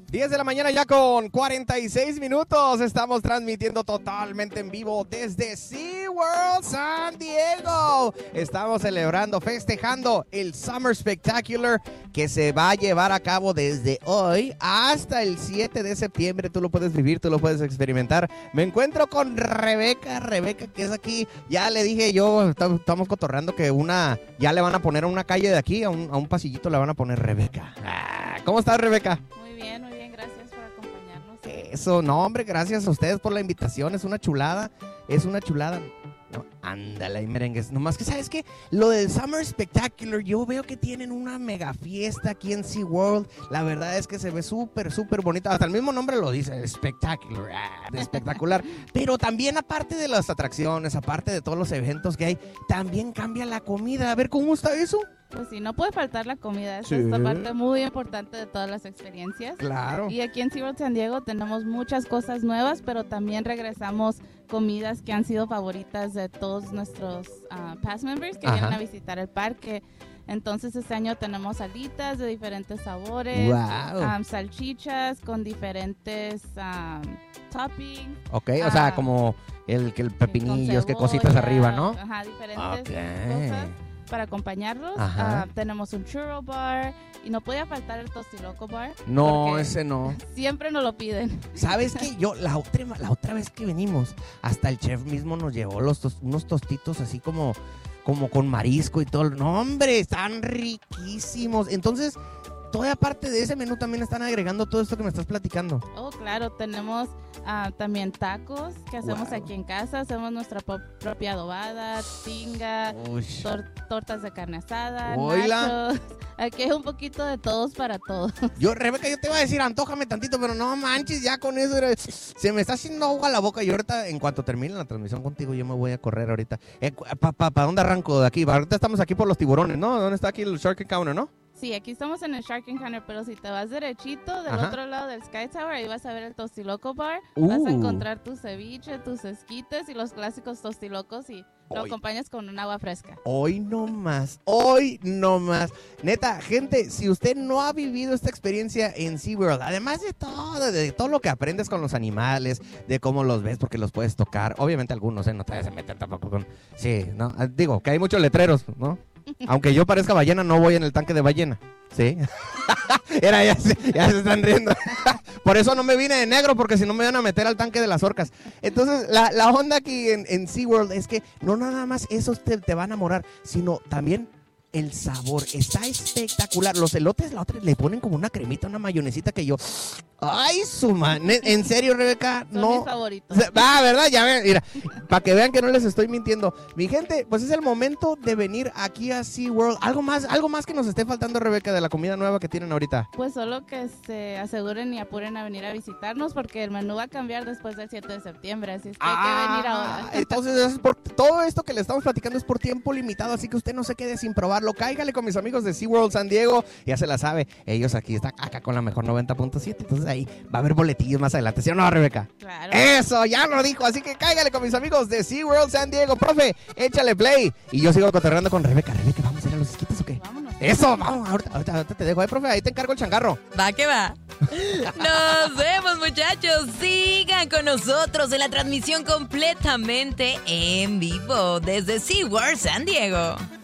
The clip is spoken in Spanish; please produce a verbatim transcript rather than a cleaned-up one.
diez de la mañana ya con cuarenta y seis minutos. Estamos transmitiendo totalmente en vivo desde SeaWorld San Diego. Estamos celebrando, festejando el Summer Spectacular que se va a llevar a cabo desde hoy hasta el siete de septiembre. Tú lo puedes vivir, tú lo puedes experimentar. Me encuentro con Rebeca, Rebeca que es aquí. Ya le dije yo, estamos cotorreando que una, ya le van a poner a una calle de aquí, a un, a un pasillito le van a poner Rebeca. ¿Cómo estás, Rebeca? Muy bien, muy bien, gracias por acompañarnos. Eso, no, hombre, gracias a ustedes por la invitación, es una chulada, es una chulada. No, ándale, merengues. Nomás que, ¿sabes qué? Lo del Summer Spectacular, yo veo que tienen una mega fiesta aquí en SeaWorld. La verdad es que se ve súper, súper bonita. Hasta el mismo nombre lo dice, Spectacular, ah, espectacular. Pero también, aparte de las atracciones, aparte de todos los eventos que hay, también cambia la comida. A ver, ¿cómo está eso? Pues sí, no puede faltar la comida. Esa Sí. es la parte muy importante de todas las experiencias. Claro. Y aquí en SeaWorld San Diego tenemos muchas cosas nuevas, pero también regresamos comidas que han sido favoritas de todos nuestros uh, past members que Ajá. vienen a visitar el parque. Entonces este año tenemos alitas de diferentes sabores, Wow. um, salchichas con diferentes um, toppings. Ok, o sea, Ah, como el que el pepinillos, que con cositas cebolla, arriba, ¿no? Ajá, diferentes Ok. cosas para acompañarlos. Ajá. Ah, tenemos un churro bar y no podía faltar el tostiloco bar. No, porque ese no. siempre nos lo piden. ¿Sabes qué? Yo, la otra, la otra vez que venimos, hasta el chef mismo nos llevó los tos- unos tostitos así como, como con marisco y todo. No, hombre, están riquísimos. Entonces, toda parte de ese menú también están agregando todo esto que me estás platicando. Oh, claro, tenemos ah, también tacos que hacemos Wow. aquí en casa. Hacemos nuestra po- propia adobada, tinga, Uy. tor- tortas de carne asada, Oila. nachos. Aquí hay un poquito de todos para todos. Yo, Rebeca, yo te iba a decir, antójame tantito, pero no manches, ya con eso era- se me está haciendo agua la boca. Y ahorita, en cuanto termine la transmisión contigo, yo me voy a correr ahorita. Eh, ¿Para pa, pa dónde arranco de aquí? Ahorita estamos aquí por los tiburones, ¿no? ¿Dónde está aquí el Shark Encounter, no? Sí, aquí estamos en el Shark Encounter, pero si te vas derechito del Ajá. otro lado del Sky Tower, ahí vas a ver el Tostiloco Bar. Uh. Vas a encontrar tu ceviche, tus esquites y los clásicos tostilocos y lo Oy. acompañas con un agua fresca. Hoy no más, hoy no más. Neta, gente, si usted no ha vivido esta experiencia en SeaWorld, además de todo, de todo lo que aprendes con los animales, de cómo los ves porque los puedes tocar, obviamente algunos, ¿eh? No te vayas a meter tampoco con... Sí, ¿no? Ah, digo, que hay muchos letreros, ¿no? Aunque yo parezca ballena, no voy en el tanque de ballena. ¿Sí? Era, ya, se, ya se están riendo. Por eso no me vine de negro, porque si no me van a meter al tanque de las orcas. Entonces, la, la onda aquí en, en SeaWorld es que no nada más eso te, te va a enamorar, sino también el sabor. Está espectacular. Los elotes, la otra, le ponen como una cremita, una mayonesita que yo... ¡Ay, su man! En serio, Rebeca, Son no... mis favoritos. Ah, ¿verdad? Ya ven, mira, para que vean que no les estoy mintiendo. Mi gente, pues es el momento de venir aquí a SeaWorld. Algo más, algo más que nos esté faltando, Rebeca, de la comida nueva que tienen ahorita. Pues solo que se aseguren y apuren a venir a visitarnos porque el menú va a cambiar después del siete de septiembre, así es que hay que venir ahora. Entonces, es por, todo esto que le estamos platicando es por tiempo limitado, así que usted no se quede sin probarlo. Cáigale con mis amigos de SeaWorld San Diego, ya se la sabe. Ellos aquí están acá con la mejor noventa punto siete, entonces ahí va a haber boletillos más adelante, ¿sí o no, Rebeca? Claro. Eso, ya lo dijo, así que cáigale con mis amigos de SeaWorld San Diego. Profe, échale play. Y yo sigo cotorreando con Rebeca. Rebeca, ¿vamos a ir a los esquites o qué? Vámonos. Eso, vamos, ahorita, ahorita, ahorita te dejo, eh, profe, ahí te encargo el changarro. Va que va. Nos vemos, muchachos. Sigan con nosotros en la transmisión completamente en vivo desde SeaWorld San Diego.